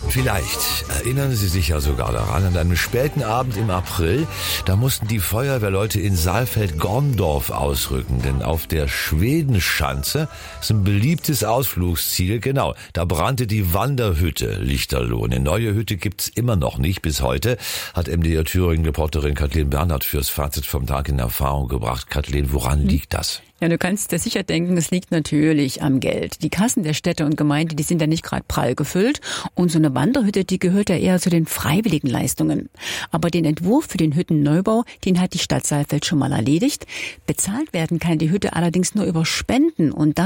Vielleicht erinnern Sie sich ja sogar daran, an einem späten Abend im April, da mussten die Feuerwehrleute in Saalfeld-Gorndorf ausrücken, denn auf der Schwedenschanze ist ein beliebtes Ausflugsziel, genau, da brannte die Wanderhütte Lichterloh. Eine neue Hütte gibt's immer noch nicht bis heute, hat MDR Thüringen-Reporterin Kathleen Bernhard fürs Fazit vom Tag in Erfahrung gebracht. Kathleen, woran liegt das? Ja, du kannst dir sicher denken, es liegt natürlich am Geld. Die Kassen der Städte und Gemeinde, die sind ja nicht gerade prall gefüllt. Und so eine Wanderhütte, die gehört ja eher zu den freiwilligen Leistungen. Aber den Entwurf für den Hüttenneubau, den hat die Stadt Saalfeld schon mal erledigt. Bezahlt werden kann die Hütte allerdings nur über Spenden. Und da